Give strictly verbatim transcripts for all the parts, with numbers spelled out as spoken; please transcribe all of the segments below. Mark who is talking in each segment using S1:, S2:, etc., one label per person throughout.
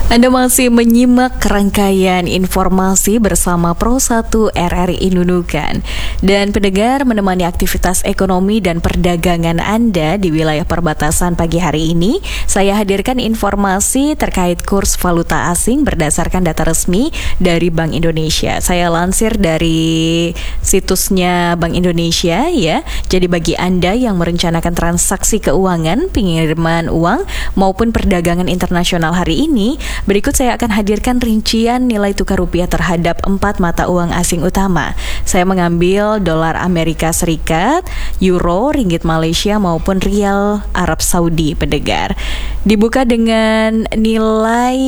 S1: Anda masih menyimak rangkaian informasi bersama Pro satu R R I Nunukan. Dan pendengar, menemani aktivitas ekonomi dan perdagangan Anda di wilayah perbatasan pagi hari ini, saya hadirkan informasi terkait kurs valuta asing berdasarkan data resmi dari Bank Indonesia. Saya lansir dari situsnya Bank Indonesia ya. Jadi bagi Anda yang merencanakan transaksi keuangan, pengiriman uang maupun perdagangan internasional hari ini, berikut saya akan hadirkan rincian nilai tukar rupiah terhadap empat mata uang asing utama. Saya mengambil dolar Amerika Serikat, euro, ringgit Malaysia maupun rial Arab Saudi, pendengar. Dibuka dengan nilai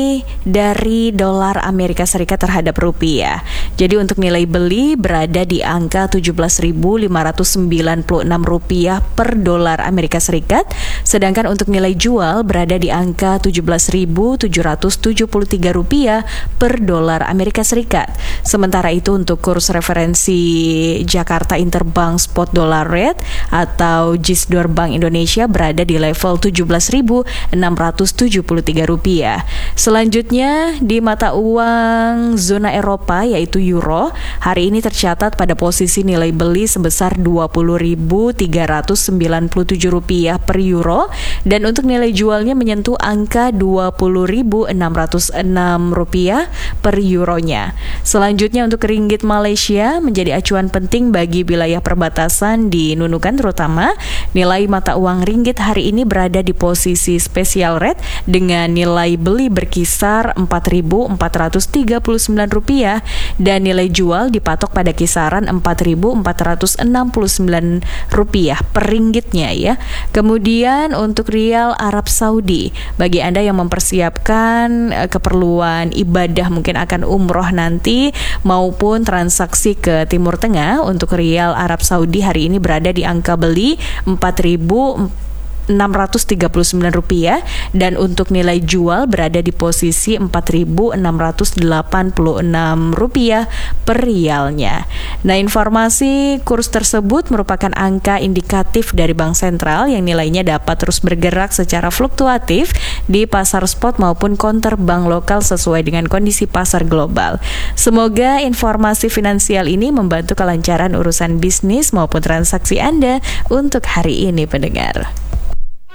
S1: dari dolar Amerika Serikat terhadap rupiah. Jadi untuk nilai beli berada di angka tujuh belas ribu lima ratus sembilan puluh enam rupiah per dolar Amerika Serikat, sedangkan untuk nilai jual berada di angka tujuh belas ribu tujuh ratus tujuh puluh tiga rupiah per dolar Amerika Serikat. Sementara itu untuk kurs referensi Jakarta Interbank Spot Dollar Rate atau JISDOR Bank Indonesia berada di level tujuh belas ribu enam ratus tujuh puluh tiga rupiah. Selanjutnya di mata uang zona Eropa yaitu euro, hari ini tercatat pada posisi nilai beli sebesar dua puluh ribu tiga ratus sembilan puluh tujuh rupiah per euro, dan untuk nilai jualnya menyentuh angka dua puluh ribu enam ratus enam rupiah per euronya. Selanjutnya untuk ringgit Malaysia menjadi acuan penting bagi wilayah perbatasan di Nunukan terutama. Nilai mata uang ringgit hari ini berada di posisi special rate dengan nilai beli berkisar empat ribu empat ratus tiga puluh sembilan rupiah dan nilai jual dipatok pada kisaran empat ribu empat ratus enam puluh sembilan rupiah per ringgitnya ya. Kemudian untuk rial Arab Saudi, bagi Anda yang mempersiapkan keperluan ibadah mungkin akan umroh nanti maupun transaksi ke Timur Tengah, untuk rial Arab Saudi hari ini berada di angka beli empat ribu enam ratus tiga puluh sembilan rupiah dan untuk nilai jual berada di posisi empat ribu enam ratus delapan puluh enam rupiah per rialnya. Nah, informasi kurs tersebut merupakan angka indikatif dari Bank Sentral yang nilainya dapat terus bergerak secara fluktuatif di pasar spot maupun counter bank lokal sesuai dengan kondisi pasar global. Semoga informasi finansial ini membantu kelancaran urusan bisnis maupun transaksi Anda untuk hari ini, pendengar.